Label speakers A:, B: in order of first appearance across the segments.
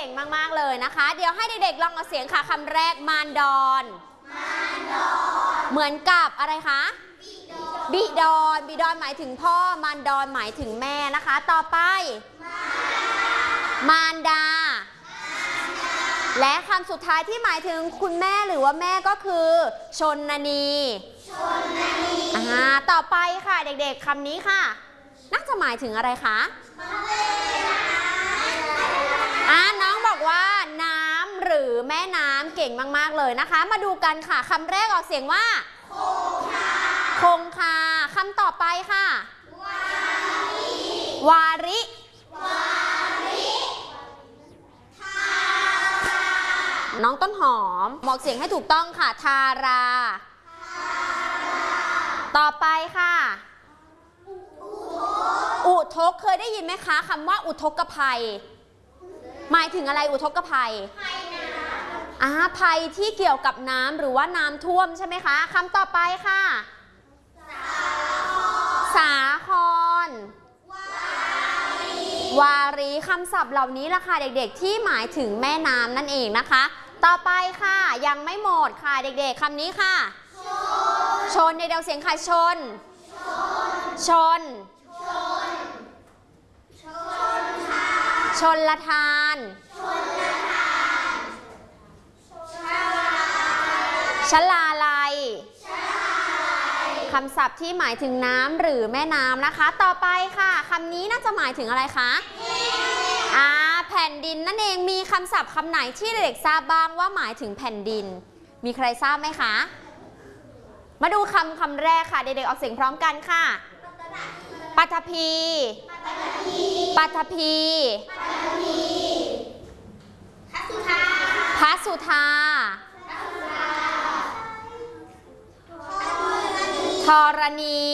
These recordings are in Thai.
A: ก่งมากๆเลยนะคะเดี๋ยวให้เด็กๆลองเอาเสียงค่ะคำแรกมารดอนเหมือนกับอะไรคะบิดอนหมายถึงพ่อมารดอนหมายถึงแม่นะคะต่อไปมารดาและคำสุดท้ายที่หมายถึงคุณแม่หรือว่าแม่ก็คือชนนีต่อไปค่ะเด็กๆคำนี้ค่ะน่าจะหมายถึงอะไรคะน้องบอกว่าน้ำหรือแม่น้ำเก่งมากๆเลยนะคะมาดูกันค่ะคำแรกออกเสียงว่าคงคาคำต่อไปค่ะวาริน้องต้นหอมบอกเสียงให้ถูกต้องค่ะทาราต่อไปค่ะอุทกเคยได้ยินไหมคะคำว่าอุทกภัยหมายถึงอะไรอุทกภัยภัยที่เกี่ยวกับน้ำหรือว่าน้ำท่วมใช่ไหมคะคำต่อไปค่ะสาครวารีคำศัพท์เหล่านี้ล่ะค่ะเด็กๆที่หมายถึงแม่น้ำนั่นเองนะคะต่อไปค่ะยังไม่หมดค่ะเด็กๆคำนี้ค่ะชนในเดียวเสียงค่ะชนชนละทานชลาลัยคำศัพท์ที่หมายถึงน้ำหรือแม่น้ำนะคะต่อไปค่ะคำนี้น่าจะหมายถึงอะไรคะแผ่นดินนั่นเองมีคำศัพท์คำไหนที่เด็กทราบบ้างว่าหมายถึงแผ่นดินมีใครทราบไหมคะมาดูคำแรกค่ะเด็กๆออกเสียงพร้อมกันค่ะปัทภีพระสุธาธรณี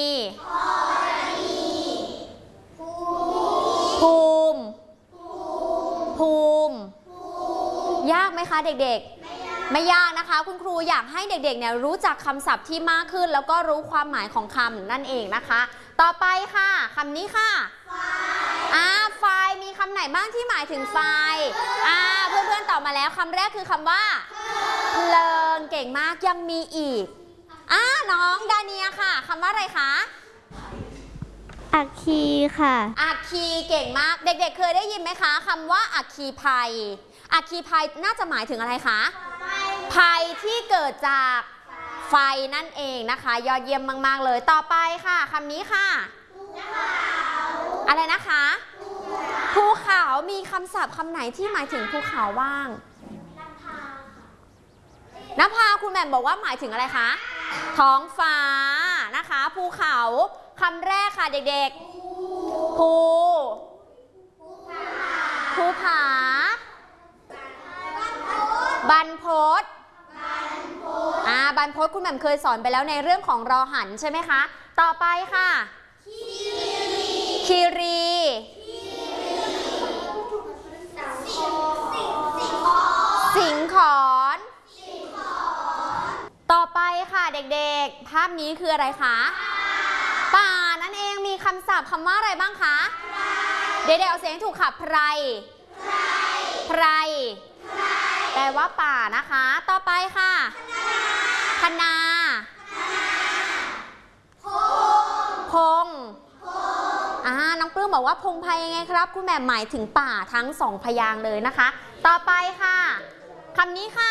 A: ภูมิยากไหมคะเด็กๆไม่ยากนะคะคุณครูอยากให้เด็กๆเนี่ยรู้จักคำศัพท์ที่มากขึ้นแล้วก็รู้ความหมายของคำนั่นเองนะคะต่อไปค่ะคำนี้ค่ะไฟมีคำไหนบ้างที่หมายถึงไฟเพื่อนๆตอบมาแล้วคำแรกคือคำว่าเพลิงเก่งมากยังมีอีกน้องดาเนียค่ะคำว่าอะไรคะ
B: อัคคีค่ะ
A: อัคคีเก่งมากเด็กๆเคยได้ยินไหมคะคำว่าอัคคีภัยอัคคีภัยน่าจะหมายถึงอะไรคะภัยที่เกิดจากไฟนั่นเองนะคะยอดเยี่ยมมากๆเลยต่อไปค่ะคำนี้ค่ะอะไรนะคะภูเขามีคำศัพท์คำไหนที่หมายถึงภูเขาบ้างนภาคุณแหม่มบอกว่าหมายถึงอะไรคะท้องฟ้านะคะภูเขาคำแรกค่ะเด็กๆภูผาบรรพตบรรพตคุณแหม่มเคยสอนไปแล้วในเรื่องของรอหันใช่ไหมคะต่อไปค่ะคีรีสิงขรต่อไปค่ะเด็กๆภาพนี้คืออะไรคะป่านั่นเองมีคำศัพท์คำว่าอะไรบ้างคะเด็กๆเอาเสียงถูกค่ะไพรแปลว่าป่านะคะต่อไปค่ะคณาพงน้องปลื้มบอกว่าพงไพรยังไงครับคุณแม่หมายถึงป่าทั้งสองพยางค์เลยนะคะต่อไปค่ะคำนี้ค่ะ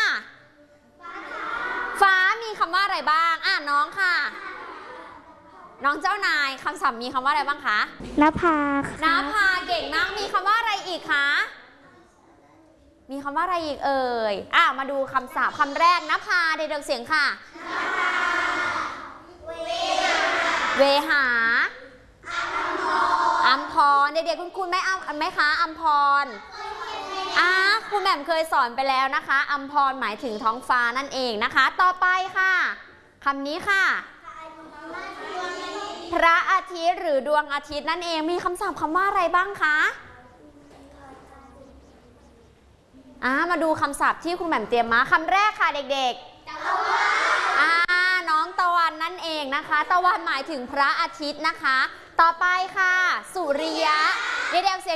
A: ฟ้ามีคำว่าอะไรบ้างน้องค่ะน้องเจ้านายคำศัพท์มีคำว่าอะไรบ้างคะ
B: นภา
A: เก่งมากมีคำว่าอะไรอีกคะมีคำว่าอะไรอีกเอ่ยมาดูคำศัพท์คำแรกนภาเด็กๆเสียงค่ะเวหาอัมพรเด็กๆคุณไม่ไหมคะอัมพรคุณแหม่มเคยสอนไปแล้วนะคะอัมพรหมายถึงท้องฟ้านั่นเองนะคะต่อไปค่ะคำนี้ค่ะพระอาทิตย์หรือดวงอาทิตย์นั่นเองมีคำศัพท์คำว่าอะไรบ้างคะมาดูคำศัพท์ที่คุณแหม่มเตรียมมาคำแรกค่ะเด็กๆน้องตะวันนั่นเองนะคะตะวันหมายถึงพระอาทิตย์นะคะต่อไปค่ะสุริยะเด็กๆเสียง